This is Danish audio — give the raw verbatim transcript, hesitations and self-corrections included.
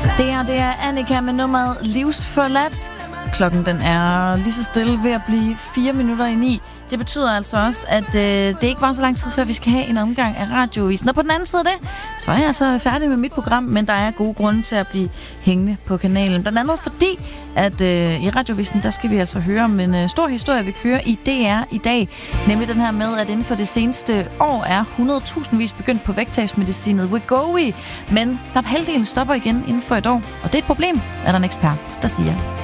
Det her, det er Annika med nummeret Livsforladt. Klokken den er lige så stille ved at blive fire minutter i ni. Det betyder altså også, at øh, det ikke var så lang tid før, vi skal have en omgang af Radiovisen. Og på den anden side af det, så er jeg altså færdig med mit program, men der er gode grunde til at blive hængende på kanalen. Blandt andet fordi, at øh, i Radiovisen, der skal vi altså høre om en øh, stor historie, vi kører i D R i dag. Nemlig den her med, at inden for det seneste år er hundrede tusindvis begyndt på vægttabsmedicinet Wegovy. Men der halvdelen stopper igen inden for et år. Og det er et problem, er der en ekspert, der siger.